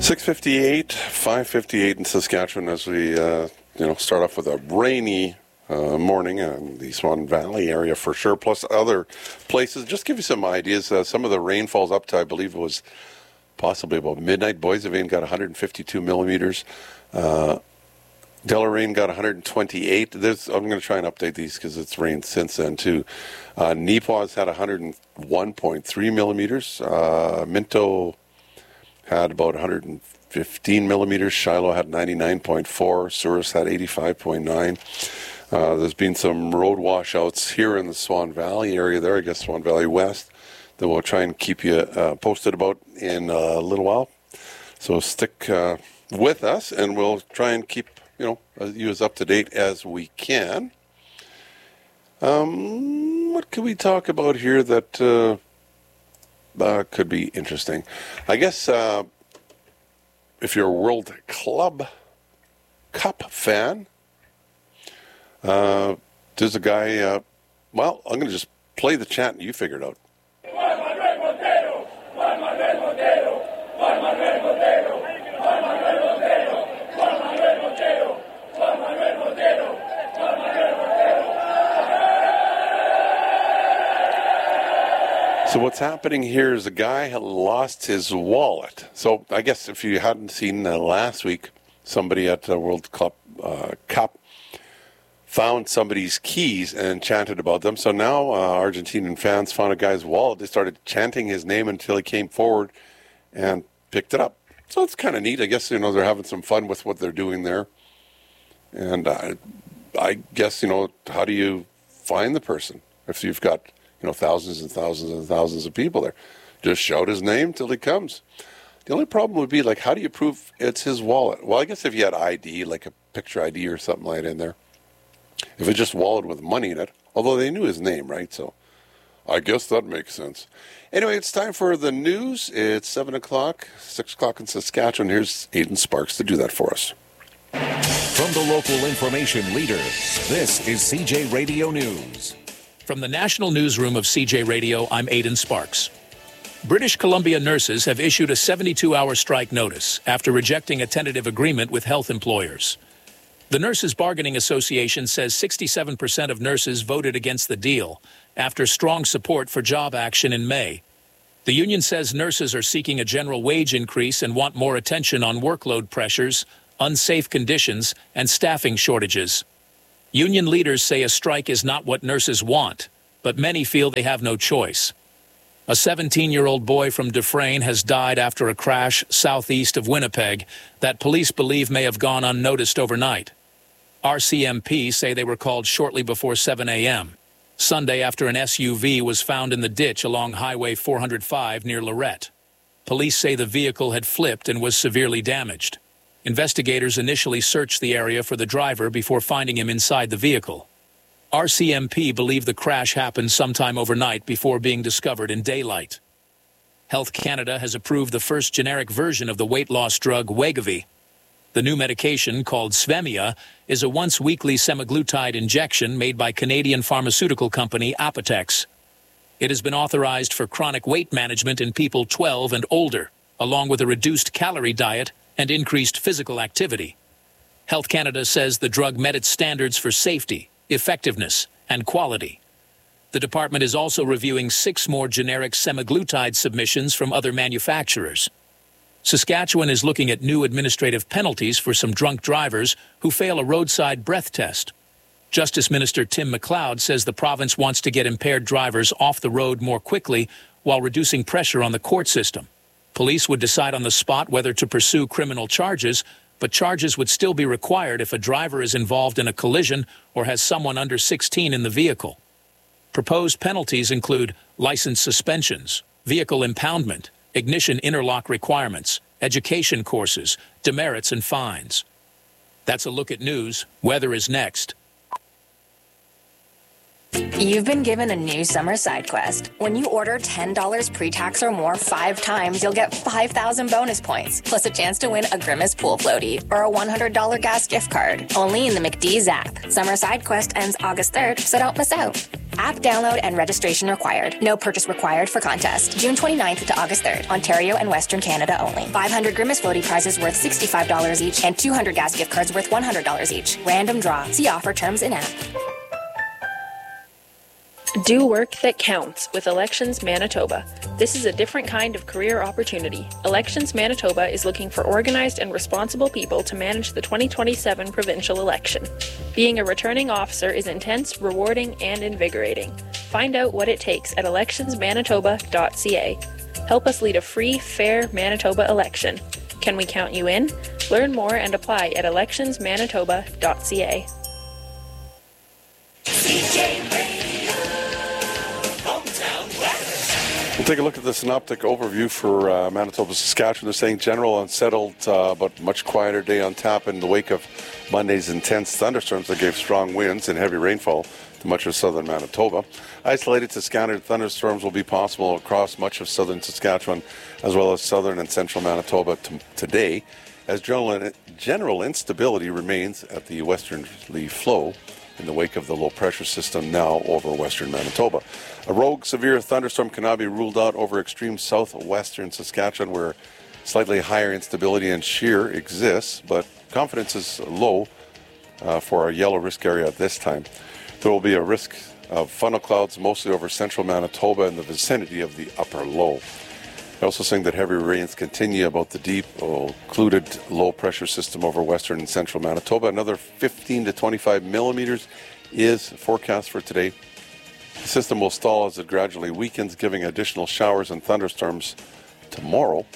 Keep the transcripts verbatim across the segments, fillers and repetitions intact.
six fifty-eight, five fifty-eight in Saskatchewan as we uh, you know start off with a rainy uh, morning in the Swan Valley area for sure, plus other places. Just give you some ideas. Uh, some of the rainfalls up to, I believe it was possibly about midnight. Boissevain got one hundred fifty-two millimeters. Uh, Deloraine got one hundred twenty-eight. There's, I'm going to try and update these because it's rained since then too. Uh, Neepawa's had one hundred one point three millimeters. Uh, Minto had about one hundred fifteen millimeters. Shiloh had ninety-nine point four. Souris had eighty-five point nine. Uh, there's been some road washouts here in the Swan Valley area there, I guess Swan Valley West, that we'll try and keep you uh, posted about in a little while. So stick uh, with us and we'll try and keep you know, you as up to date as we can. Um, what can we talk about here that uh, uh, could be interesting? I guess uh, if you're a World Club Cup fan, uh, there's a guy, uh, well, I'm going to just play the chant and you figure it out. So what's happening here is a guy had lost his wallet. So I guess if you hadn't seen uh, last week, somebody at the World Cup, uh, Cup found somebody's keys and chanted about them. So now uh, Argentinian fans found a guy's wallet. They started chanting his name until he came forward and picked it up. So it's kind of neat. I guess, you know, they're having some fun with what they're doing there. And uh, I guess, you know, how do you find the person if you've got you know, thousands and thousands and thousands of people there? Just shout his name till he comes. The only problem would be, like, how do you prove it's his wallet? Well, I guess if you had I D, like a picture I D or something like that in there. If it's just wallet with money in it, although they knew his name, right? So I guess that makes sense. Anyway, it's time for the news. It's seven o'clock, six o'clock in Saskatchewan. Here's Aidan Sparks to do that for us. From the local information leader, this is C J Radio News. From the National Newsroom of C J Radio, I'm Aidan Sparks. British Columbia nurses have issued a seventy-two hour strike notice after rejecting a tentative agreement with health employers. The Nurses Bargaining Association says sixty-seven percent of nurses voted against the deal after strong support for job action in May. The union says nurses are seeking a general wage increase and want more attention on workload pressures, unsafe conditions, and staffing shortages. Union leaders say a strike is not what nurses want, but many feel they have no choice. A seventeen-year-old boy from Dufresne has died after a crash southeast of Winnipeg that police believe may have gone unnoticed overnight. R C M P say they were called shortly before seven a.m. Sunday after an S U V was found in the ditch along Highway four oh five near Lorette. Police say the vehicle had flipped and was severely damaged. Investigators initially searched the area for the driver before finding him inside the vehicle. R C M P believe the crash happened sometime overnight before being discovered in daylight. Health Canada has approved the first generic version of the weight loss drug Wegovy. The new medication, called Svemia, is a once-weekly semaglutide injection made by Canadian pharmaceutical company Apotex. It has been authorized for chronic weight management in people twelve and older, along with a reduced calorie diet and increased physical activity. Health Canada says the drug met its standards for safety, effectiveness, and quality. The department is also reviewing six more generic semaglutide submissions from other manufacturers. Saskatchewan is looking at new administrative penalties for some drunk drivers who fail a roadside breath test. Justice Minister Tim MacLeod says the province wants to get impaired drivers off the road more quickly while reducing pressure on the court system. Police would decide on the spot whether to pursue criminal charges, but charges would still be required if a driver is involved in a collision or has someone under sixteen in the vehicle. Proposed penalties include license suspensions, vehicle impoundment, ignition interlock requirements, education courses, demerits, and fines. That's a look at news. Weather is next. You've been given a new summer side quest. When you order ten dollars pre-tax or more five times, you'll get five thousand bonus points, plus a chance to win a Grimace pool floaty or a one hundred dollars gas gift card. Only in the McDee's app. Summer side quest ends August third, so don't miss out. App download and registration required. No purchase required for contest. June twenty-ninth to August third. Ontario and Western Canada only. five hundred Grimace Floaty prizes worth sixty-five dollars each and two hundred gas gift cards worth one hundred dollars each. Random draw. See offer terms in app. Do work that counts with Elections Manitoba. This is a different kind of career opportunity. Elections Manitoba is looking for organized and responsible people to manage the twenty twenty-seven provincial election. Being a returning officer is intense, rewarding, and invigorating. Find out what it takes at elections manitoba dot c a. Help us lead a free, fair Manitoba election. Can we count you in? Learn more and apply at elections manitoba dot c a. We'll take a look at the synoptic overview for uh, Manitoba, Saskatchewan. They're saying general unsettled, uh, but much quieter day on tap in the wake of Monday's intense thunderstorms that gave strong winds and heavy rainfall to much of southern Manitoba. Isolated to scattered thunderstorms will be possible across much of southern Saskatchewan, as well as southern and central Manitoba t- today, as general, general instability remains at the westerly flow in the wake of the low-pressure system now over western Manitoba. A rogue severe thunderstorm cannot be ruled out over extreme southwestern Saskatchewan, where slightly higher instability and shear exists, but confidence is low uh, for our yellow risk area at this time. There will be a risk of funnel clouds mostly over central Manitoba in the vicinity of the upper low. They're also saying that heavy rains continue about the deep, occluded low-pressure system over western and central Manitoba. Another fifteen to twenty-five millimeters is forecast for today. The system will stall as it gradually weakens, giving additional showers and thunderstorms tomorrow.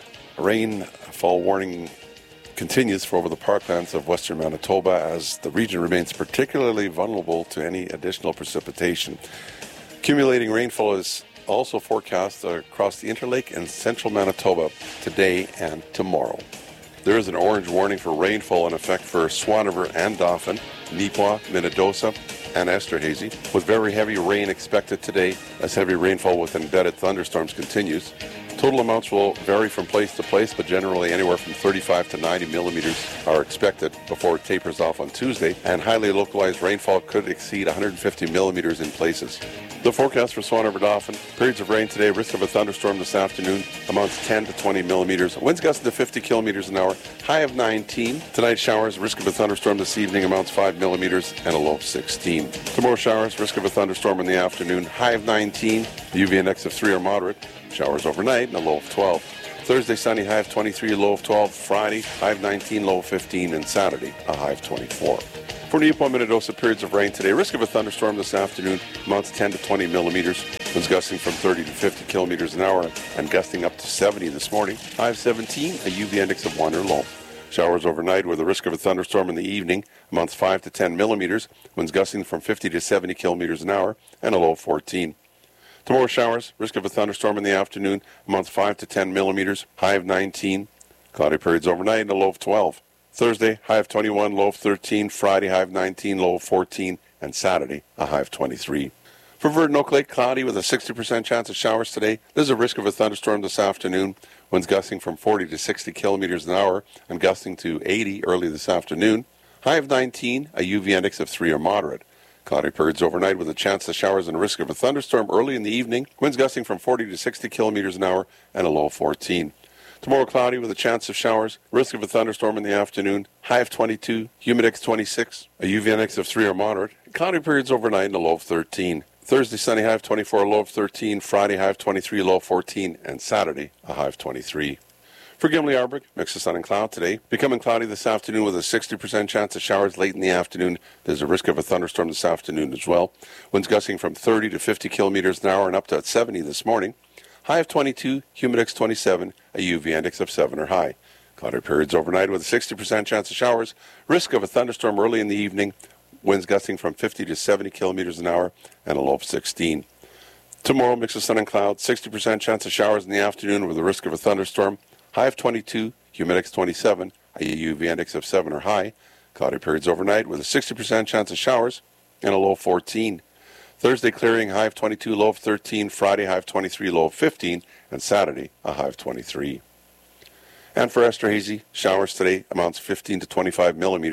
A rainfall warning continues for over the parklands of western Manitoba as the region remains particularly vulnerable to any additional precipitation. Accumulating rainfall is also forecast across the Interlake and central Manitoba today and tomorrow. There is an orange warning for rainfall in effect for Swan River and Dauphin, Neepawa, Minnedosa, and Esterhazy, with very heavy rain expected today as heavy rainfall with embedded thunderstorms continues. Total amounts will vary from place to place, but generally anywhere from thirty-five to ninety millimeters are expected before it tapers off on Tuesday, and highly localized rainfall could exceed one hundred fifty millimeters in places. The forecast for Swan River Dauphin: periods of rain today, risk of a thunderstorm this afternoon, amounts ten to twenty millimeters, winds gusting to fifty kilometers an hour, high of nineteen. Tonight showers, risk of a thunderstorm this evening, amounts five millimeters, and a low of sixteen. Tomorrow showers, risk of a thunderstorm in the afternoon, high of nineteen, the U V index of three or moderate, showers overnight, and a low of twelve. Thursday, sunny, high of twenty-three, low of twelve. Friday, high of nineteen, low of fifteen. And Saturday, a high of twenty-four. For Neepawa, Minnedosa, periods of rain today. Risk of a thunderstorm this afternoon, amounts ten to twenty millimeters. Winds gusting from thirty to fifty kilometers an hour and gusting up to seventy this morning. High of seventeen, a U V index of one or low. Showers overnight with a risk of a thunderstorm in the evening, amounts five to ten millimeters. Winds gusting from fifty to seventy kilometers an hour and a low of fourteen. Tomorrow showers, risk of a thunderstorm in the afternoon, amounts five to ten millimeters, high of nineteen. Cloudy periods overnight and a low of twelve. Thursday, high of twenty-one, low of thirteen. Friday, high of nineteen, low of fourteen. And Saturday, a high of twenty-three. For Virden Oak Lake, cloudy with a sixty percent chance of showers today. There's a risk of a thunderstorm this afternoon. Winds gusting from forty to sixty kilometers an hour and gusting to eighty early this afternoon. High of nineteen, a U V index of three or moderate. Cloudy periods overnight with a chance of showers and a risk of a thunderstorm early in the evening. Winds gusting from forty to sixty kilometers an hour and a low of fourteen. Tomorrow cloudy with a chance of showers, risk of a thunderstorm in the afternoon. High of twenty-two, humidex twenty-six, a U V index of three or moderate. Cloudy periods overnight and a low of thirteen. Thursday sunny, high of twenty-four, low of thirteen. Friday high of twenty-three, low of fourteen. And Saturday a high of twenty-three. For Gimli Arbrook, mix of sun and cloud today. Becoming cloudy this afternoon with a sixty percent chance of showers late in the afternoon. There's a risk of a thunderstorm this afternoon as well. Winds gusting from thirty to fifty kilometers an hour and up to seventy this morning. High of twenty-two, humidex twenty-seven, a U V index of seven or high. Cloudy periods overnight with a sixty percent chance of showers. Risk of a thunderstorm early in the evening. Winds gusting from fifty to seventy kilometers an hour and a low of sixteen. Tomorrow, mix of sun and cloud. sixty percent chance of showers in the afternoon with a risk of a thunderstorm. High of twenty-two, humidex twenty-seven, a U V index of seven or high. Cloudy periods overnight with a sixty percent chance of showers and a low of fourteen. Thursday clearing, high of twenty-two, low of thirteen. Friday high of twenty-three, low of fifteen. And Saturday a high of twenty-three. And for Esterhazy, showers today, amounts fifteen to twenty-five millimeters.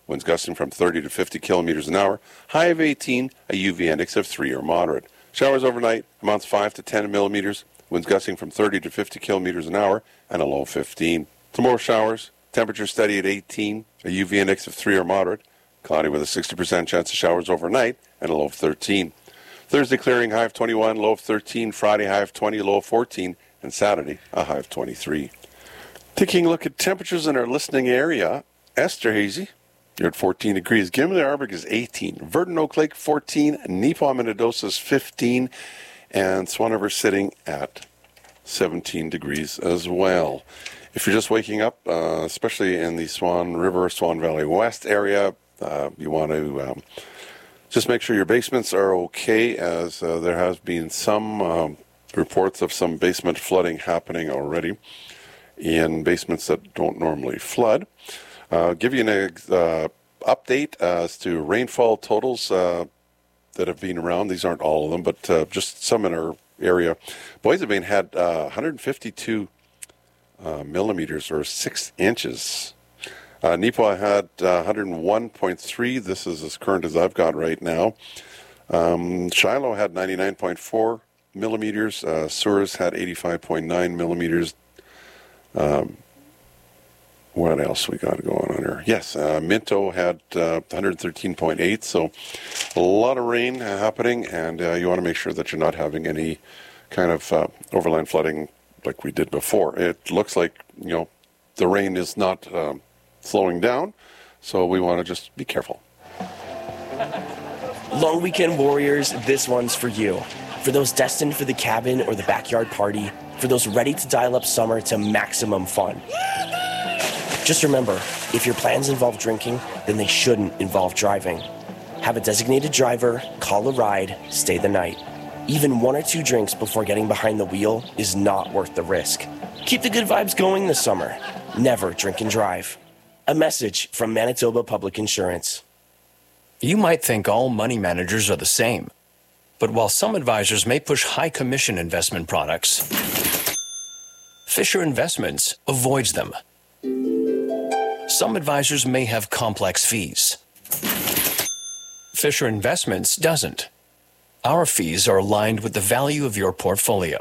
winds gusting from thirty to fifty kilometers an hour, high of eighteen, a U V index of three or moderate. Showers overnight, amounts five to ten millimeters, winds gusting from thirty to fifty kilometers an hour, and a low of fifteen. Tomorrow showers, temperature steady at eighteen, a U V index of three or moderate, cloudy with a sixty percent chance of showers overnight, and a low of thirteen. Thursday clearing, high of twenty-one, low of thirteen. Friday, high of twenty, low of fourteen. And Saturday, a high of twenty-three. Taking a look at temperatures in our listening area, Esterhazy, you're at fourteen degrees. Gimli Arbig is eighteen. Verdon Oak Lake, fourteen. Neepawa Minnedosa is fifteen. And Swan River sitting at seventeen degrees as well. If you're just waking up, uh, especially in the Swan River, Swan Valley West area, uh, you want to um, just make sure your basements are okay, as uh, there has been some um, reports of some basement flooding happening already in basements that don't normally flood. Uh, give you an uh, update as to rainfall totals uh, that have been around. These aren't all of them, but uh, just some in our area. Boissevain had uh, one hundred fifty-two uh, millimeters, or six inches. Uh, Neepawa had uh, one hundred one point three. This is as current as I've got right now. Um, Shiloh had ninety-nine point four millimeters. Uh, Souris had eighty-five point nine millimeters. Um, what else we got going on here? Yes, uh, Minto had uh, one hundred thirteen point eight. So a lot of rain uh, happening, and uh, you want to make sure that you're not having any kind of uh, overland flooding like we did before. It looks like, you know, the rain is not um, slowing down, so we want to just be careful. Long weekend warriors, this one's for you. For those destined for the cabin or the backyard party, for those ready to dial up summer to maximum fun. Just remember, if your plans involve drinking, then they shouldn't involve driving. Have a designated driver, call a ride, stay the night. Even one or two drinks before getting behind the wheel is not worth the risk. Keep the good vibes going this summer. Never drink and drive. A message from Manitoba Public Insurance. You might think all money managers are the same. But while some advisors may push high commission investment products, Fisher Investments avoids them. Some advisors may have complex fees. Fisher Investments doesn't. Our fees are aligned with the value of your portfolio.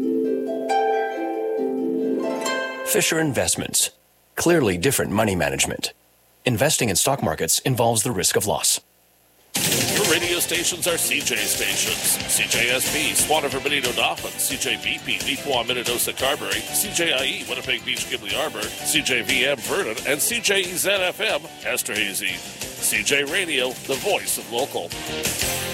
Fisher Investments. Clearly different money management. Investing in stock markets involves the risk of loss. The radio stations are C J stations. C J S P, Swan River, Benito, Dauphin. C J B P, Neepawa, Minnedosa, Carberry. C J I E, Winnipeg Beach, Gimli Arbor. C J V M, Vernon. And C J E Z F M, Esterhazy. C J Radio, the voice of local.